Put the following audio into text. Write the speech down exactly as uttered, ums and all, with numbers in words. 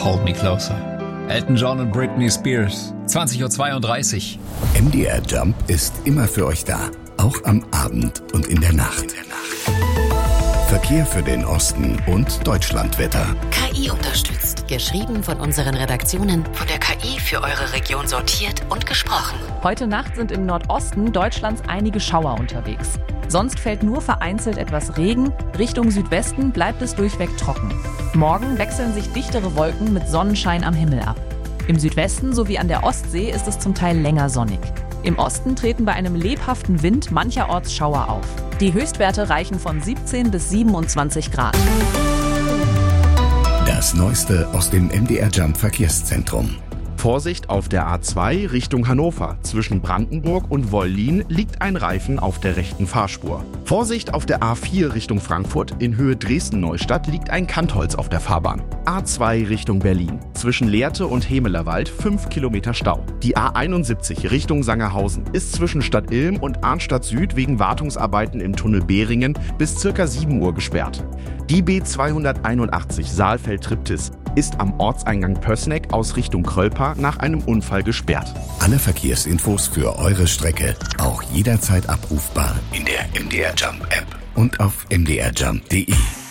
Hold Me Closer. Elton John und Britney Spears. zwanzig Uhr zweiunddreißig. M D R Jump ist immer für euch da. Auch am Abend und in der Nacht. Verkehr für den Osten und Deutschlandwetter. K I unterstützt. Geschrieben von unseren Redaktionen. Von der K I für eure Region sortiert und gesprochen. Heute Nacht sind im Nordosten Deutschlands einige Schauer unterwegs. Sonst fällt nur vereinzelt etwas Regen. Richtung Südwesten bleibt es durchweg trocken. Morgen wechseln sich dichtere Wolken mit Sonnenschein am Himmel ab. Im Südwesten sowie an der Ostsee ist es zum Teil länger sonnig. Im Osten treten bei einem lebhaften Wind mancherorts Schauer auf. Die Höchstwerte reichen von siebzehn bis siebenundzwanzig Grad. Das Neueste aus dem M D R Jump Verkehrszentrum. Vorsicht auf der A zwei Richtung Hannover. Zwischen Brandenburg und Wollin liegt ein Reifen auf der rechten Fahrspur. Vorsicht auf der A vier Richtung Frankfurt. In Höhe Dresden-Neustadt liegt ein Kantholz auf der Fahrbahn. A zwei Richtung Berlin. Zwischen Lehrte und Hemelerwald fünf Kilometer Stau. Die A einundsiebzig Richtung Sangerhausen ist zwischen Stadt Ilm und Arnstadt Süd wegen Wartungsarbeiten im Tunnel Behringen bis circa sieben Uhr gesperrt. Die B zweihunderteinundachtzig Saalfeld-Triptis ist am Ortseingang Pößneck aus Richtung Krölpa nach einem Unfall gesperrt. Alle Verkehrsinfos für eure Strecke auch jederzeit abrufbar in der M D R Jump App und auf m d r jump punkt d e.